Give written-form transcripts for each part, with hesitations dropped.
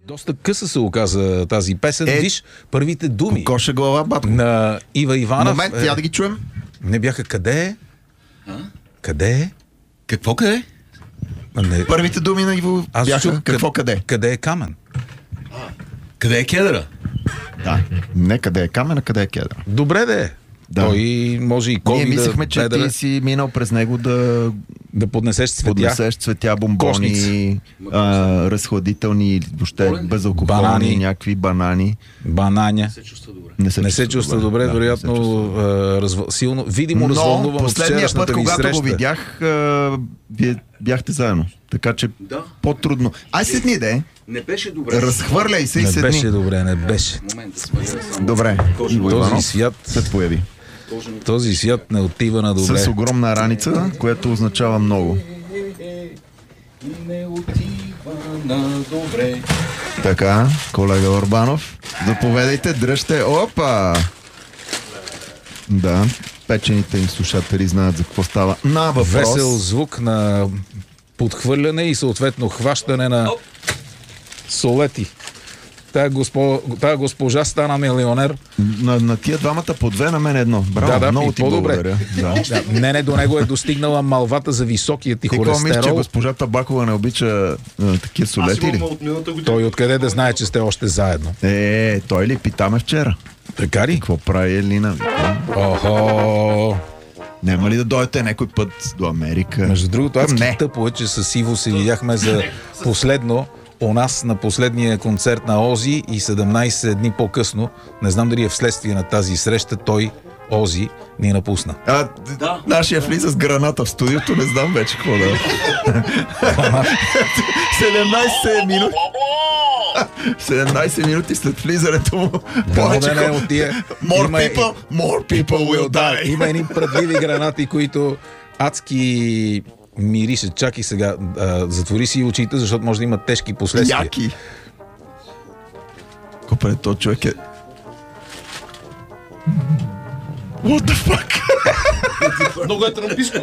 Доста къса се оказа тази песен. Виж първите думи. Коша глава, батко. На Ива Иванов. Момент, я да ги чуем. Не бяха къде е? Къде е? Какво къде? Не. Първите думи на Иво бяха какво къде? Къде е Камен? Къде е кедъра? Да. Не къде е Камен, а къде е кедъра. Добре да е. Да. Той може и кови. Ние мислехме, че ти си минал през него да поднесеш цветя, бомбони, разхладителни, въобще безалкохолни, някакви банани. Бананя. Не се чувства добре, да, вероятно силно. Видимо развълнуван от вчерашната ви среща. Когато го видях, вие бяхте заедно. Така че по-трудно. Ай седни, де. Не беше добре. Разхвърляй се и седни. Не беше добре, не беше. Добре. Този свят се появи. Този свят не отива на добре. С огромна раница, което означава много. Не отива на добре. Така, колега Орбанов, заповедайте, дръжте. Опа! Да, печените им слушатели знаят за какво става. На въпрос. Весел звук на подхвърляне и съответно хващане на солети. Тая госпожа стана милионер. На тия двамата по две, на мен едно. Браво, много ти благодаря. Не, до него е достигнала малвата за високият ти холестерол. Ти мисля, че госпожа Табакова не обича такива солети ли? Той откъде да знае, че сте още заедно? Той ли питаме вчера? Така ли? Какво прави Елина? Охо! Няма ли да дойдете някой път до Америка? Между другото, адски тъпо е, че с Иво се видяхме за последно у нас на последния концерт на Ози и 17 дни по-късно, не знам дали е вследствие на тази среща, той, Ози, ни напусна. Нашия влиза с граната в студиото, не знам вече какво да. 17 минути. 17 минути след влизането му. More people will die. Има едни предливи гранати, които адски мирише. Чакай сега, затвори си очите, защото може да има тежки последствия. Яки! Копре, то човек е... What the fuck? Много е трамписко.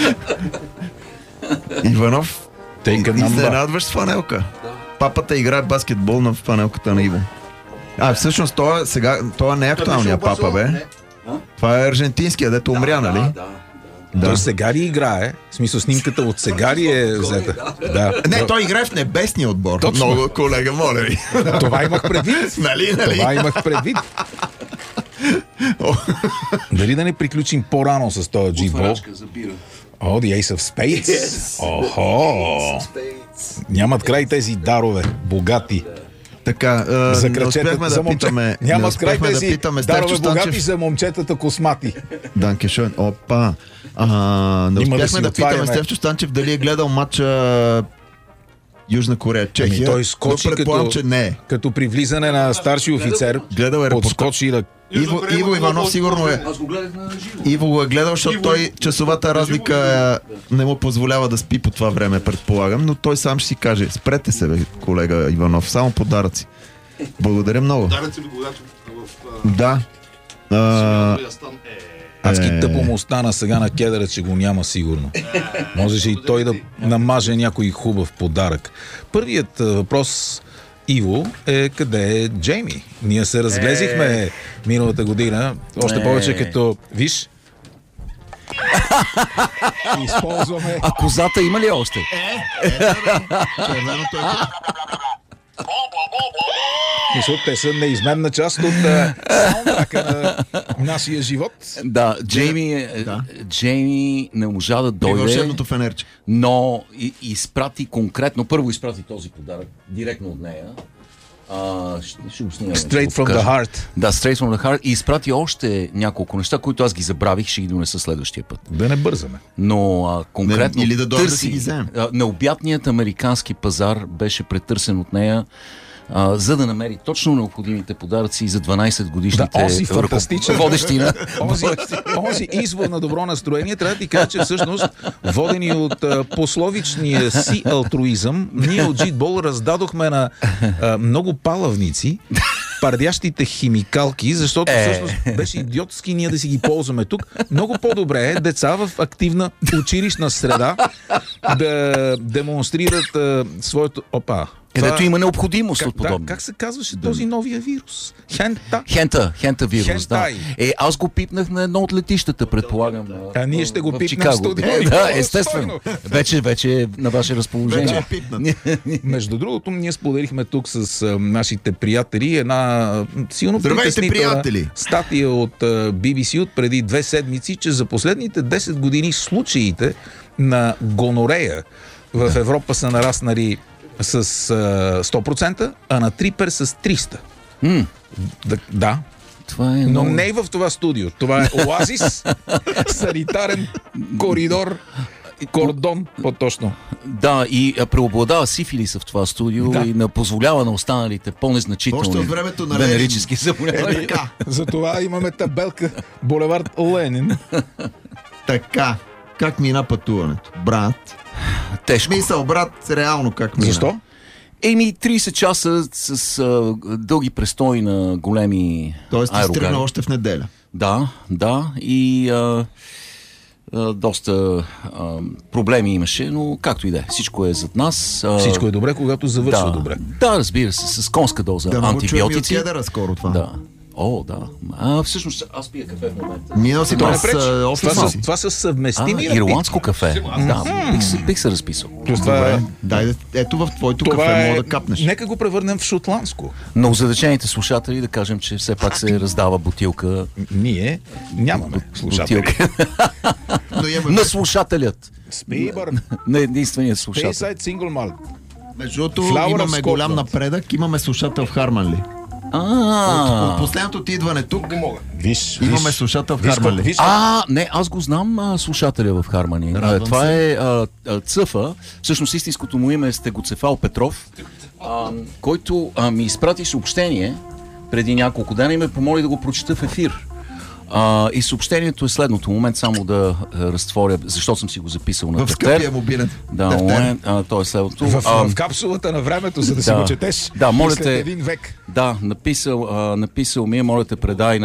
Иванов, изненадваш с фанелка. Папата играе баскетбол на фанелката на Иво. Всъщност, това не е актуалният папа, бе. Това е аржентинския, дето умря, нали? Той сега ли играе? В смисъл, снимката от сега ли е взета? Не, той играе в небесния отбор. Точно. Много, колега, моля ви. Това имах предвид. Нали? Това имах предвид. Дали да не приключим по-рано с този джибол? The Ace of Spades. Охо! Нямат край тези дарове, богати. Така, не успяхме да питаме. Нямат край тези дарове богати за момчетата космати. Данкешон. Опа. Не успяхме да питаме Стефчо Станчев дали е гледал матча Южна Корея, Чехия. Той скочи като при влизане на старши офицер. Подскочи да... Иво Иванов сигурно е. Аз го гледах на живо. Иво го е гледал, защото той часовата разлика не му позволява да спи по това време, предполагам, но той сам ще си каже: спрете се, бе, колега Иванов, само подаръци. Благодаря много. Подаръци ви благодаря. Да. Адски тъпо му остана сега на кедъра, че го няма сигурно. Можеше и той да намаже някой хубав подарък. Първият въпрос, Иво, е къде е Джейми? Ние се разглезихме миналата година, още повече като, виж, използваме... А козата има ли още? Мисля, те са неизменна част от саундтрака на нашия живот. Да, Джейми не можа да дойде. Вълшебното фенерче. Но изпрати конкретно, първо изпрати този подарък директно от нея. Ще го снимаме. Straight from the heart. Да, straight from the heart. И изпрати още няколко неща, които аз ги забравих, ще ги донеса следващия път. Да не бързаме. Но конкретно или да дойде да си ги вземем. Необятният американски пазар беше претърсен от нея, за да намери точно необходимите подаръци за 12 годишните Ози фантастичен водещи на... Ози извор на добро настроение. Трябва да ти кажа, че всъщност водени от пословичния си алтруизъм, ние от Джитбол раздадохме на много палавници пардящите химикалки, защото всъщност беше идиотски ние да си ги ползваме тук. Много по-добре е деца в активна училищна среда да демонстрират своето... където има необходимост от подобно. Как се казваше този новия вирус? Хента вирус, да. Аз го пипнах на едно от летищата, предполагам. Ние ще го пипнем в Чикаго. студио. Да, естествено. Вече е на ваше разположение. Между другото, ние споделихме тук с нашите приятели една силно притеснителна статия от BBC от преди 2 седмици, че за последните 10 години случаите на гонорея в Европа са нараснали с 100%, а на трипер с 300%. Да. Това е но не и в това студио. Това е оазис, санитарен коридор, кордон, по-точно. Да, и преобладава сифилиса в това студио и не позволява на останалите по-незначителни венерически заболявания. Затова имаме табелка булевард Ленин. Така. Как мина пътуването? Брат. Тежко. Мисъл, брат, реално как мина. Защо? 30 часа с дълги престои на големи аерогари. Тоест ти стръгна още в неделя. Да. И доста проблеми имаше, но както и да е. Всичко е зад нас. Всичко е добре, когато завършва добре. Да, разбира се, с конска доза антибиотици. Да, много скоро това. Да. Всъщност аз пия кафе в момента. Минал си това са съвместими. Ирландско кафе. Да, бих се разписал. Добре. Дай, ето в твоето кафе мога да капнеш. Нека го превърнем в шотландско. На озадачените слушатели да кажем, че все пак се раздава бутилка. Ние нямаме слушатели. На слушателят. Спейбърн. На единствения слушател. Bayside Single Malt. Между другото, имаме голям напредък. Имаме слушател в Харманли. От последното ти идване тук имаме слушател в Харманли. Не, аз го знам слушателя в Хармани. Това е Цъфа. Всъщност истинското му име е Стегоцефал Петров, който ми изпрати съобщение преди няколко дена и ме помоли да го прочета в ефир. И съобщението е следното. Момент само да разтворя, защото съм си го записал на тефтер. В скъпия мобилен. Да, момент, то е следното. В капсулата на времето, за да си го четеш. Да, моля те. Един век. Да, написал ми, моля те, предай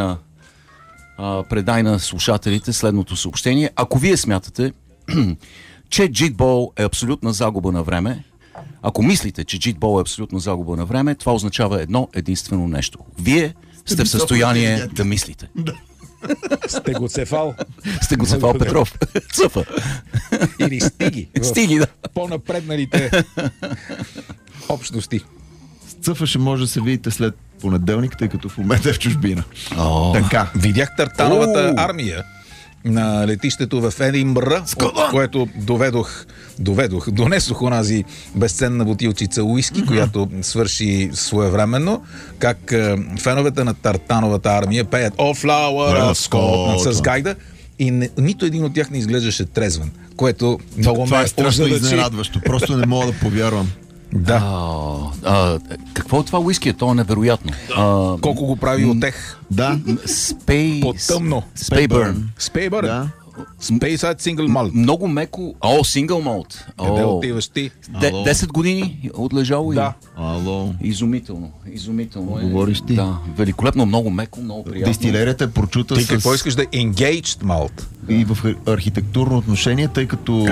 на слушателите следното съобщение. Ако вие смятате, че джитбол е абсолютна загуба на време, ако мислите, че джитбол е абсолютна загуба на време, това означава едно единствено нещо. Вие сте в състояние да мислите. Стегоцефал Петров. Цъфа. Или стиги. Да. По-напредналите общности. Цъфа ще може да се видите след понеделник, тъй като в момента е в чужбина. Така. Видях тартановата армия на летището в Единбър, от което донесох онази безценна бутилчица уиски, която свърши своевременно, как феновете на тартановата армия пеят "О, Flower Scott" с гайда и нито един от тях не изглеждаше трезвен, което много ме страшно изненадващо. Просто не мога да повярвам. Да. Какво е това уиски? То е невероятно. Колко го прави от тех? Да. По-тъмно. Спейбърн. Да. Bayside Single Malt. Много меко. Single Malt. Къде отиваш ти? 10 години отлежало. Да. Изумително. Говориш ти. Да. Великолепно, много меко, много приятно. Дистилерията е прочута Ти какво искаш да engaged malt? И в архитектурно отношение, тъй като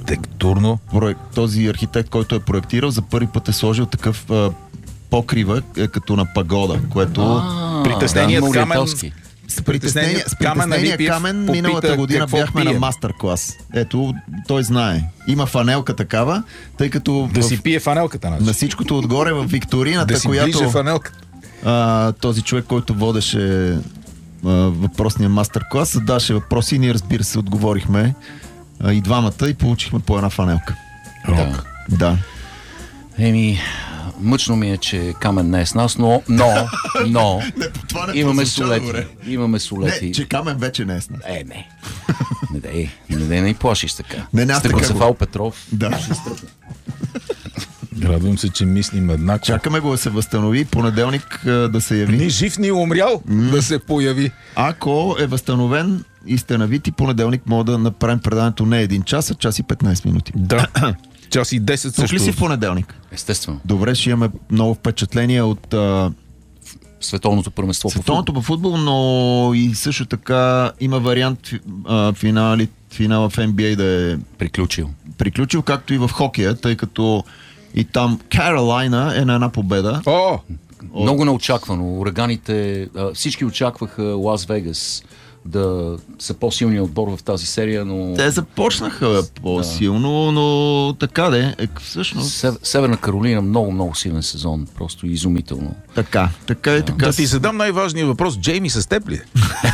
този архитект, който е проектирал, за първи път е сложил такъв покрива като на пагода, което притесненият камен. С притеснение камен миналата година бяхме на мастер-клас. Ето, той знае. Има фанелка такава, тъй като да си пие фанелката. На всичкото отгоре в викторината, да си ближе фанелката. Този човек, който водеше въпросния мастер-клас, задаше въпроси и ние, разбира се, отговорихме и двамата и получихме по една фанелка. Да. Мъчно ми е, че Камен не е с нас, но имаме солети. Не, че Камен вече не е с нас. Не плашиш така. Стегоцефал Петров. Да. Радвам се, че мислим еднакво. Чакаме го да се възстанови, понеделник да се яви. Ни жив, ни умрял да се появи. Ако е възстановен и сте навити, понеделник мога да направим предаването не 1 час, а час и 15 минути. Да. Час и 10 също. Тук ли си в понеделник? Естествено. Добре, ще имаме много впечатления от Световното първенство по футбол, но и също така има вариант финала в NBA да е приключил, както и в хокея, тъй като И там Каролайна е на една победа. Много неочаквано. Ураганите, всички очакваха Лас Вегас да са по-силният отбор в тази серия, но... Те започнаха по-силно, но така всъщност... Северна Каролина много силен сезон. Просто изумително. Така и така. Да ти задам най-важния въпрос. Джейми с теб ли?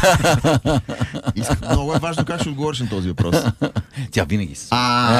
Много е важно как ще отговориш на този въпрос. Тя винаги се.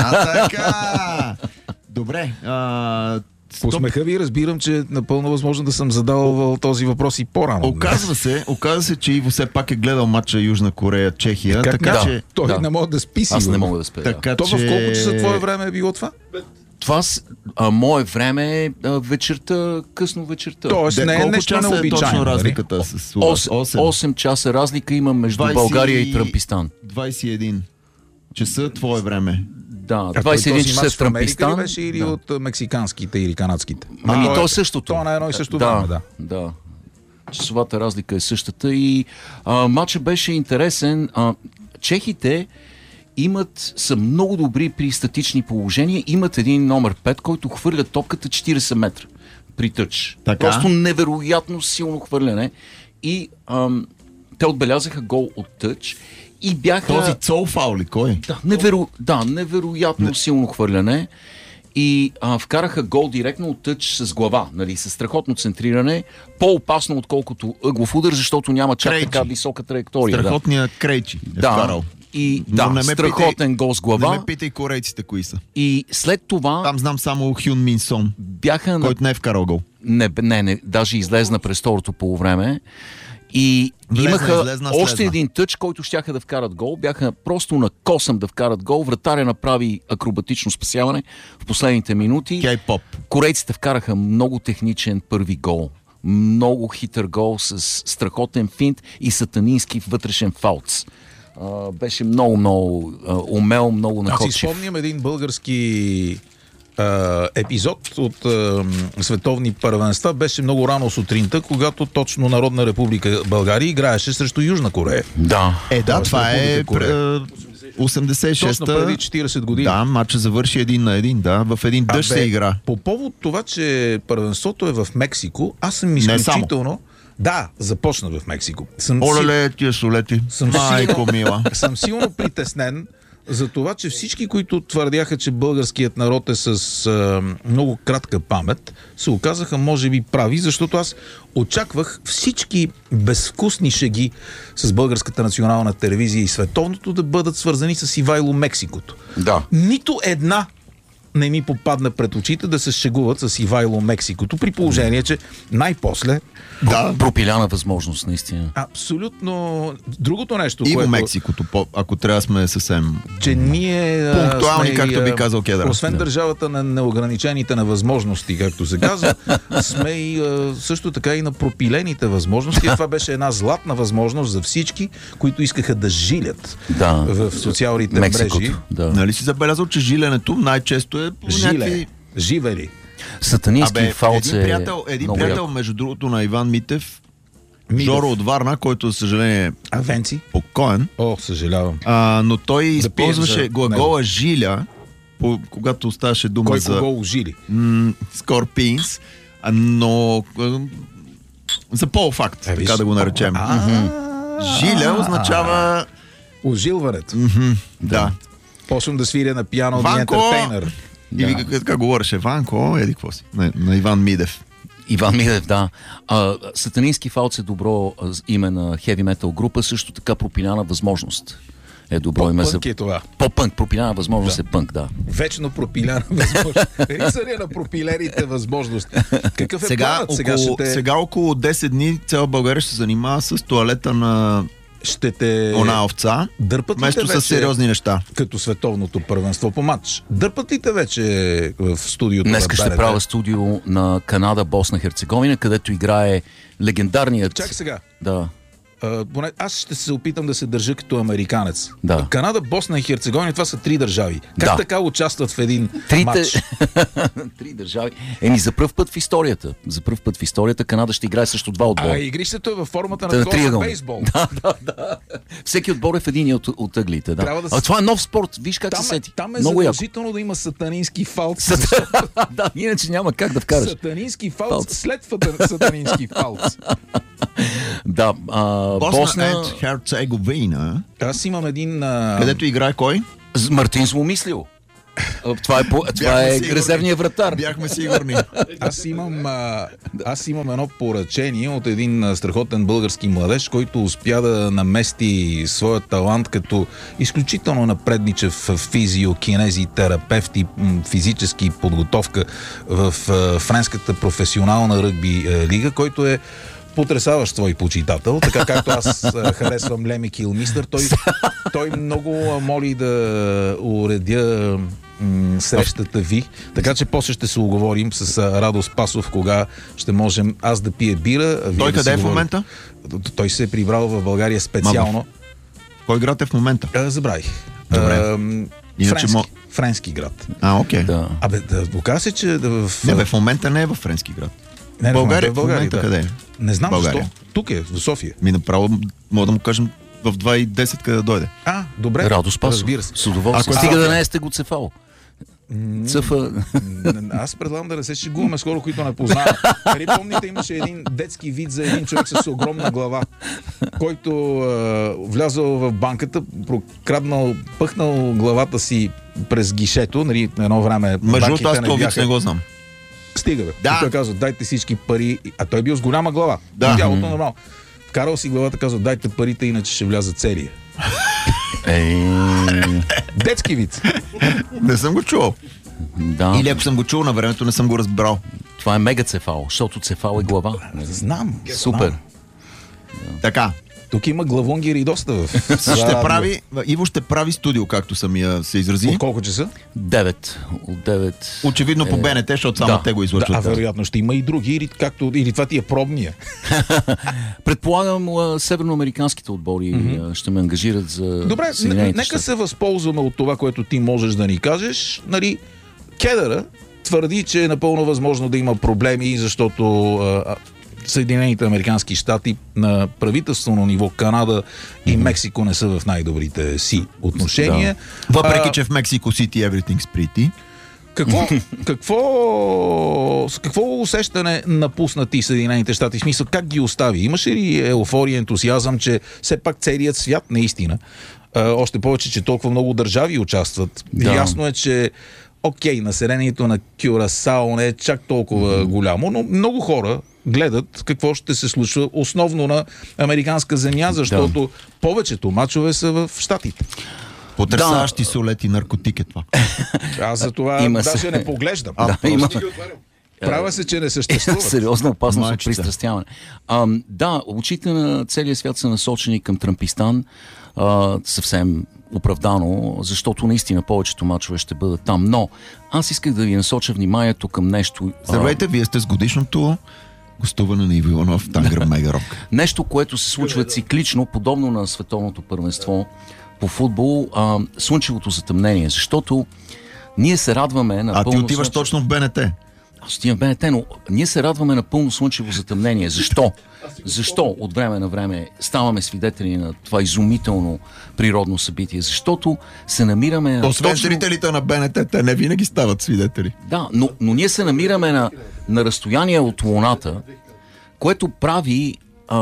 Така! Добре. По смеха ви разбирам, че е напълно възможно да съм задал този въпрос и по-рано. Оказва се, че Иво все пак е гледал матча Южна Корея-Чехия. Така че той не може да спи. Аз не мога да спя. То в колко часа твое време е било това? Това мое време е вечерта, късно вечерта. Тоест не е нещо необичайно. Точно разликата с 8 часа разлика има между България и Тръмпистан. 21 часа твое време. Да, 21 часа в Тръмпистан. Беше или от мексиканските или канадските? То е същото. То на едно и също време, да. Часовата разлика е същата и матчът беше интересен. Чехите са много добри при статични положения. Имат един номер 5, който хвърля топката 40 метра при тъч. Просто невероятно силно хвърляне. И те отбелязаха гол от тъч. И бяха... Този Цолфау ли? Кой? Невероятно силно хвърляне. И вкараха гол директно от тъч с глава, с страхотно центриране. По-опасно, отколкото ъглов удар, защото няма чак така висока траектория. Страхотният Крейчи е вкарал. И страхотен гол с глава. Не ме питай корейците кои са. И след това... Там знам само Хюн Мин Сон, който не е вкарал гол. Не, даже излезна през второто полувреме. И имаха още един тъч, който щяха да вкарат гол. Бяха просто на косъм да вкарат гол. Вратаря направи акробатично спасяване в последните минути. Кей-поп. Корейците вкараха много техничен първи гол. Много хитър гол с страхотен финт и сатанински вътрешен фалц. Беше много умел, много находчив. Аз си спомням един български епизод от световни първенства. Беше много рано сутринта, когато точно Народна република България играеше срещу Южна Корея. Това е 86-та. Точно преди 40 години. Да, матча завърши 1-1, в един дъжд се игра. По повод това, че първенството е в Мексико, аз съм изключително... Да, започна в Мексико. Оле, тия солети. Майко мила. Съм силно притеснен за това, че всички, които твърдяха, че българският народ е с много кратка памет, се оказаха може би прави, защото аз очаквах всички безвкусни шеги с Българската национална телевизия и световното да бъдат свързани с Ивайло Мексикото. Да. Нито една не ми попадна пред очите да се шегуват с Ивайло Мексикото, при положение, че най-после... Пропиляна възможност, наистина. Абсолютно. Другото нещо, и което... Мексикото, ако трябва да сме съвсем... Че ние... пунктуални, както би казал Кедър. Освен държавата на неограничените на възможности, както се казва, сме и също така и на пропилените възможности. Това беше една златна възможност за всички, които искаха да жилят в социалните мрежи. Нали си забелязал, че жиленето най-често е по някакви... Живели. Сатанински фалц един приятел, между другото, на Иван Митев, Жоро от Варна, който, за съжаление, Венци? Покоен. Съжалявам. Но той използваше глагола жиля, когато ставаше дума Кой за... глагол жили? Скорпинс, но за полуфакт, така да го наречем. Жиля означава... Ожилването. Да. Почвам да свиря на пиано от Ентертейнър. И вика, така говореше Ванко, еди какво си, на Иван Мидев. Иван Мидев, да. Сатанински фалц е добро име на хеви метал група, също така пропиляна възможност е добро име за... По-пънк е това. По-пънк, пропиляна възможност е пънк, да. Вечно пропиляна възможност. Рицаря на пропилерите възможности. Какъв е планът? Сега около 10 дни цяла България ще се занимава с тоалета на... Она овца, вместо с сериозни неща. Като световното първенство по матч. Дърпат ли те вече в студиото? Днеска ще правя студио на Канада, Босна, Херцеговина, където играе легендарният... Чак сега. Да. Аз ще се опитам да се държа като американец. Да. Канада, Босна и Херцеговина, това са 3 държави. Как така участват в един матч? Три държави. За пръв път в историята. За пръв път в историята Канада ще играе срещу 2 отбора. Игрището е във формата на такова бейсбол. Да. Всеки отбор е в един от ъглите. Да. Това е нов спорт. Виж как се сети. Там е задължително да има сатанински фалц. Да, иначе няма как да вкараш. Сатанински фалц след сатанински фалц. Да, Босна и Херцеговина. Аз имам един... Където играе кой? Мартин Зломислил. Това е резервният вратар. Бяхме сигурни. Аз имам едно поръчение от един страхотен български младеж, който успя да намести своя талант като изключително напредничев физиокинезитерапевт и физически подготовка в френската професионална ръгби лига, който е потресаващ твой почитател, така както аз харесвам Леми Килмистър. Той много моли да уредя срещата ви, така че после ще се уговорим с Радо Спасов, кога ще можем аз да пия бира. Той къде е в момента? Той се е прибрал в България специално. Кой град е в момента? Забравих. Френски град. Окей. Да. Оказа се, че в момента не е в френски град. Не, България къде е? Не знам защо. Тук е, в София. Направо мога да му кажем в 2:10 къде да дойде. Добре. Радо Спасов. Разбира се. С удоволствие. Стига да не е стегоцефал. Аз предлагам да не се шегуваме с хора, които не познават. Помните, имаше един детски вид за един човек с огромна глава, който влязъл в банката, прокраднал, пъхнал главата си през гишето, едно време банките не бяха... не го знам. Стига, бе. Да. Той казва, дайте всички пари. А той бил с голяма глава. Да. Тялото нормално. Вкарал си главата, казва, дайте парите, иначе ще вляза целия. Детски вид. Не съм го чувал. Да. Или ако съм го чул на времето, не съм го разбрал. Това е мегацефал, защото цефал е глава. Не знам. Супер. Така. Тук има главонгери доста в... Иво ще прави студио, както самия се изрази. От колко часа? 9. От 9. Очевидно по БНТ, защото само те го излъчват. Вероятно ще има и други, или това ти е пробния. Предполагам, северноамериканските отбори ще ме ангажират за... Добре, нека се възползваме от това, което ти можеш да ни кажеш. Кедъра твърди, че е напълно възможно да има проблеми, защото Съединените американски щати на правителствено ниво, Канада и Мексико не са в най-добрите си отношения. Да. Въпреки, че в Мексико City everything's pretty. Какво усещане напуснати Съединените щати? В смисъл, как ги остави? Имаше ли еуфория, ентусиазъм, че все пак целият свят наистина, още повече, че толкова много държави участват. Да. Ясно е, че населението на Кюрасао не е чак толкова голямо, но много хора гледат какво ще се случва основно на американска земя, защото повечето мачове са в Щатите. Потресаващи солети наркотик е това. Аз за това даже не поглеждам. Правя се, че не съществува. Сериозна опасност от пристрастяване. Очите на целия свят са насочени към Трампистан. Съвсем оправдано, защото наистина повечето мачове ще бъдат там. Но аз исках да ви насоча вниманието към нещо. Здравейте, вие сте с годишното гостуване на Иво Иванов в Тангра Мегарок. Нещо, което се случва циклично, подобно на световното първенство по футбол, слънчевото затъмнение. Защото ние се радваме на пълно... ти отиваш точно в БНТ. Аз отивам в БНТ, но ние се радваме на пълно слънчево затъмнение. Защо? Защо от време на време ставаме свидетели на това изумително природно събитие? Защото се намираме на... Освен зрителите на БНТ, те не винаги стават свидетели. Да, но ние се намираме на разстояние от Луната, което прави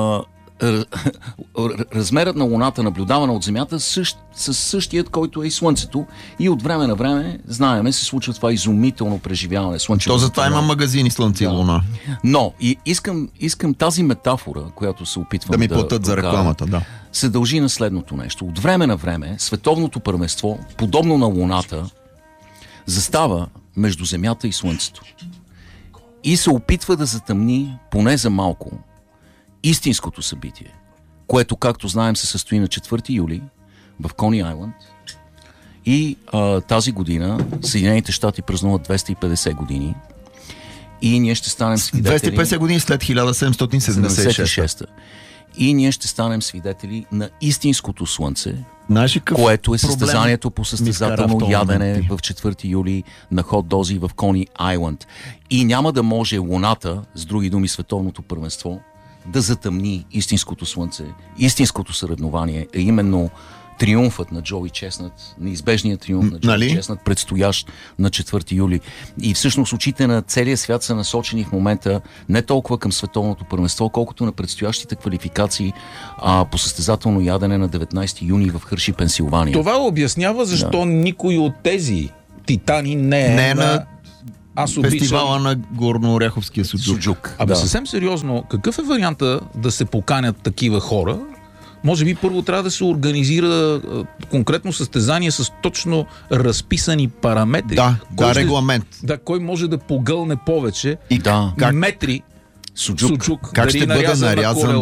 размерът на Луната, наблюдавана от Земята, с същият, който е и Слънцето. И от време на време, знаеме, се случва това изумително преживяване. То затова има магазини Слънце и Луна. Но искам тази метафора, която се опитвам да ми платят за рекламата, се дължи на следното нещо. От време на време световното първенство, подобно на Луната, застава между Земята и Слънцето. И се опитва да затъмни, поне за малко, истинското събитие, което, както знаем, се състои на 4 юли в Кони Айланд. И тази година Съединените щати празнуват 250 години и ние ще станем свидетели... 250 години след 1776. и ние ще станем свидетели на истинското слънце, Знаеш ли което е състезанието по състезателно ядене в 4 юли на хот дози в Кони Айланд. И няма да може Луната, с други думи световното първенство, да затъмни истинското слънце, истинското съревнование, е именно триумфът на Джоуи Честнат, неизбежният триумф на Джоуи Честнат, предстоящ на 4 юли. И всъщност очите на целия свят са насочени в момента не толкова към световното първенство, колкото на предстоящите квалификации по състезателно ядене на 19 юни в Хърши, Пенсилвания. Това обяснява защо никой от тези титани не е на... Фестивала на Горнооряховския суджук. Съвсем сериозно, какъв е варианта да се поканят такива хора? Може би първо трябва да се организира конкретно състезание с точно разписани параметри. Регламент. Кой може да погълне повече метри суджук. Как ще бъде нарязан,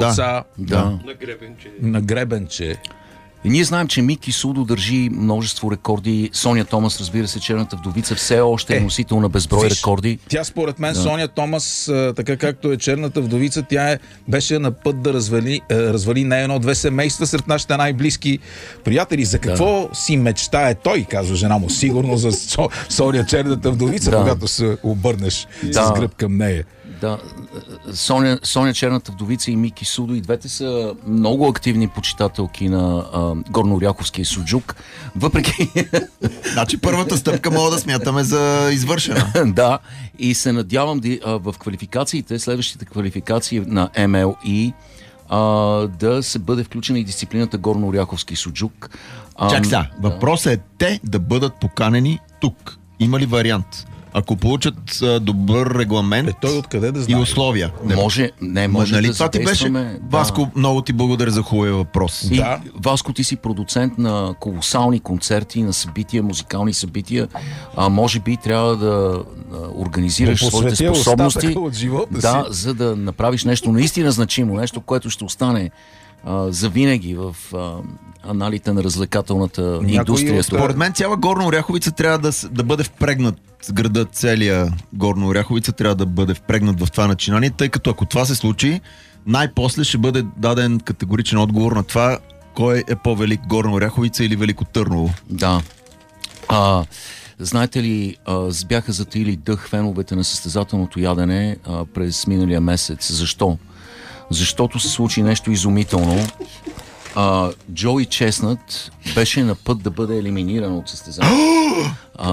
на гребенче. И ние знаем, че Мики Судо държи множество рекорди. Соня Томас, разбира се, черната вдовица, все още е носител на безброй рекорди. Тя според мен, Соня Томас, така както е черната вдовица, тя беше на път да развали не едно-две семейства сред нашите най-близки приятели. За какво си мечтае той, казва жена му, сигурно за Соня черната вдовица, когато се обърнеш с гръб към нея. Да, Соня черната вдовица и Мики Судо, и двете са много активни почитателки на горнооряховския суджук. Въпреки... Значи първата стъпка мога да смятаме за извършена. Да, и се надявам в квалификациите, следващите квалификации на MLE, да се бъде включена и дисциплината горнооряховски суджук. Въпросът е те да бъдат поканени тук. Има ли вариант? Ако получат добър регламент той откъде да знае? И условия. Може нали да това ти беше? Васко, много ти благодаря за хубавия въпрос. Васко, ти си продуцент на колосални концерти, на събития, музикални събития. Може би трябва да организираш своите способности, за да направиш нещо наистина значимо, нещо, което ще остане завинаги в аналите на развлекателната индустрия. Според мен цяла Горна Оряховица трябва да бъде впрегнат с града, целия Горна Оряховица трябва да бъде впрегнат в това начинание, тъй като ако това се случи, най-после ще бъде даден категоричен отговор на това, кой е по-велик, Горна Оряховица или Велико Търново. Да. Знаете ли, бяха затаили дъх феновете на състезателното ядене през миналия месец. Защо? Защото се случи нещо изумително. Джоуи Честнат беше на път да бъде елиминиран от състезанието.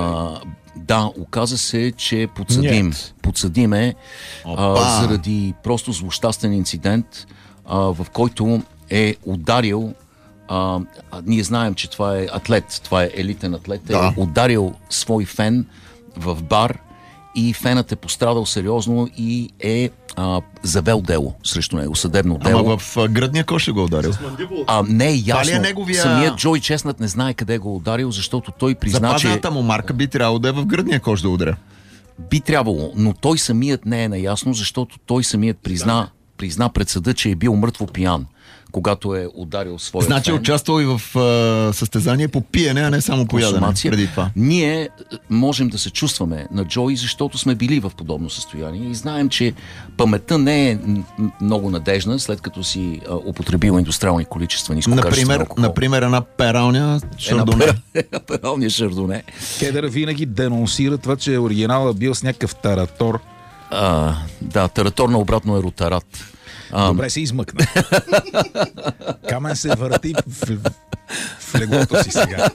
Оказа се, че е подсъдим е заради просто злощастен инцидент, в който е ударил ние знаем, че това е атлет, това е елитен атлет, е ударил свой фен в бар и фенът е пострадал сериозно и е завел дело срещу него, съдебно дело. Ама в гръдния кош ли го ударил? Не е ясно. Самият Джоуи Честнат не знае къде го ударил, защото той призна, че... Запазната му марка би трябвало да е в гръдния кош да ударя. Би трябвало, но той самият не е наясно, защото той самият призна пред съда, че е бил мъртво пиян, когато е ударил своя Значи фен. Участвал и в състезание по пиене, а не само по ядене преди това. Ние можем да се чувстваме на Джоуи, защото сме били в подобно състояние и знаем, че паметта не е много надежна, след като си употребил индустриални количества нискокачествен алкохол. Например, една пералня шардоне. Пералня шардоне. Кедър винаги денонсира това, че оригиналът бил с някакъв таратор. Таратор на обратно е ротарат. Добре се измъкна. Камен се върти в леглото си сега.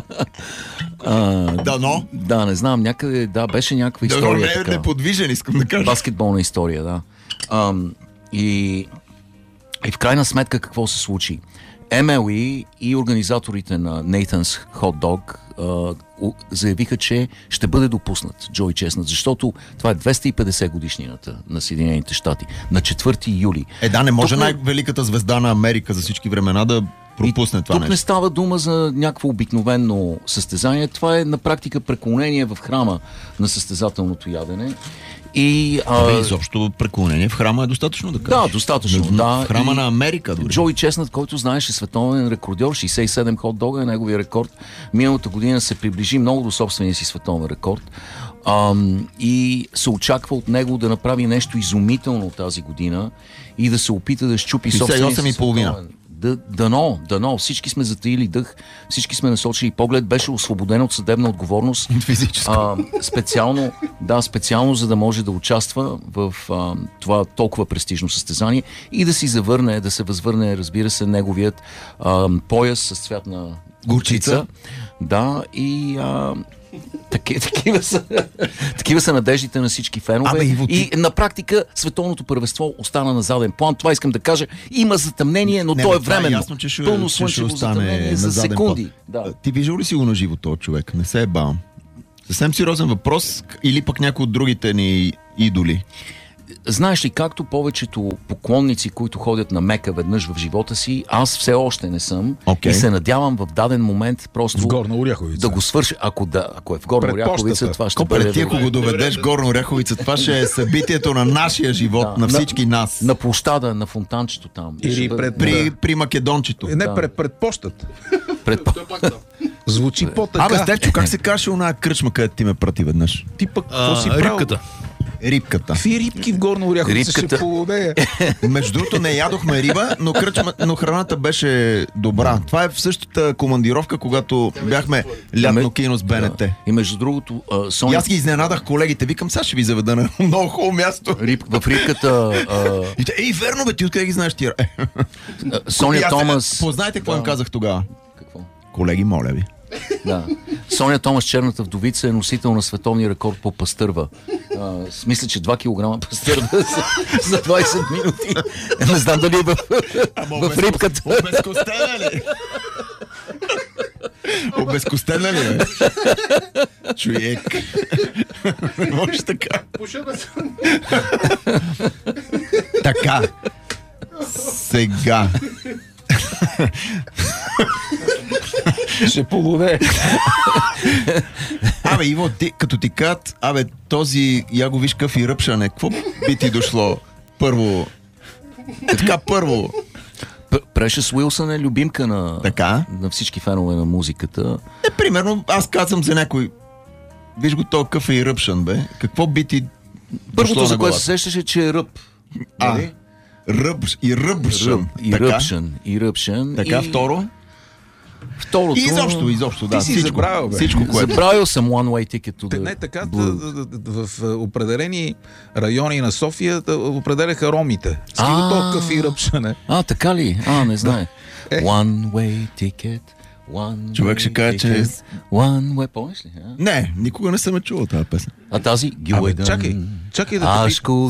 Не знам, някъде, беше някаква история. Неподвижен, искам да кажа. Баскетболна история, да. И в крайна сметка какво се случи? MLE и организаторите на Nathan's Hot Dog заявиха, че ще бъде допуснат Джоуи Честнат, защото това е 250 годишнината на Съединените щати, на 4 юли. Не може най-великата звезда на Америка за всички времена да пропусне това нещо. Тук не става дума за някакво обикновено състезание, това е на практика преклонение в храма на състезателното ядене И, изобщо преклонение в храма е достатъчно да кажеш. Да, достатъчно. Да. В храма на Америка дори. Джои Чеснат, който знаеш е световен рекордьор, 67 хот-дога е неговия рекорд. Миналата година се приближи много до собствения си световен рекорд. И се очаква от него да направи нещо изумително тази година и да се опита да щупи собствения си световен. Дано. Всички сме затаили дъх, всички сме насочили поглед, беше освободен от съдебна отговорност. Специално за да може да участва в това толкова престижно състезание и да се възвърне, разбира се, неговият пояс с цвят на горчица. Да, и такива са надеждите на всички фенове. И на практика световното първенство остана на заден план. Това искам да кажа. Има затъмнение, но то е временно. Пълно слънчево затъмнение за секунди. Да. Ти виждал ли си го на живо този човек? Не се е бавам. Съвсем сериозен въпрос, или пък някой от другите ни идоли? Знаеш ли, както повечето поклонници, които ходят на Мека веднъж в живота си, аз все още не съм и се надявам в даден момент просто в Горна Оряховица да го свърши. Ако е в Горна Оряховица, това ще бъде... Ти ако го доведеш в Горна Оряховица, това ще е събитието на нашия живот, на всички нас. На площада, на фонтанчето там. Или при Македончето. Не, пред пощата. Звучи по-така. Стефчо, как се каже оная кръчма, където ти ме прати веднъж? Ти пък, какво си правил? Рибката. Какви рибки в Горна Оряховица ще полудея? Между другото не ядохме риба, но храната беше добра. Това е в същата командировка, когато бяхме лятно кино с БНТ. И между другото, И аз ги изненадах колегите. Викам, сега ще ви заведа на много хубаво място. В рибката... верно бе, ти откъде ги знаеш тия? Соня Томас... Познайте какво им казах тогава? Какво? Колеги, моля ви. Да. Соня Томас, черната вдовица, е носител на световния рекорд по пастърва. Мисля, че 2 кг пастърва за 20 минути. Не знам дали е в рибката. Обезкостена ли? Обезкостена ли, бе? Човек. Може така. Така. Сега. Ще полуде. Иво, като ти кажат, този, я го виж къв и ръпшане, какво би ти дошло първо? Първо. Precious Wilson е любимка на всички фенове на музиката. Примерно, аз казвам за някой, виж го този къв и ръпшан, бе. Какво би ти първото, за което се сещаше, че е ръб. Ръбшан. Така, второ? Второто... Изобщо, да. Ти си забравил, бе. Забравил съм One Way Ticket. Не, така, в определени райони на София определяха ромите. Стига толкова и ръпшане. Така ли? Не знае. One Way Ticket. Човек ще каже, че... One Way, помниш ли? Не, никога не съм чувал тази песен. А тази? Чакай да те